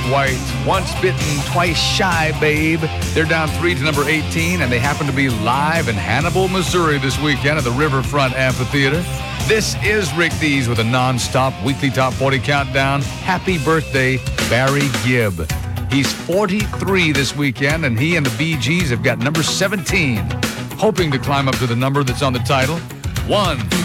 White. Once Bitten, Twice Shy, Babe. They're down 3 to number 18, and they happen to be live in Hannibal, Missouri this weekend at the Riverfront Amphitheater. This is Rick Dees with a non-stop weekly Top 40 countdown. Happy birthday, Barry Gibb. He's 43 this weekend, and he and the Bee Gees have got number 17, hoping to climb up to the number that's on the title. 1,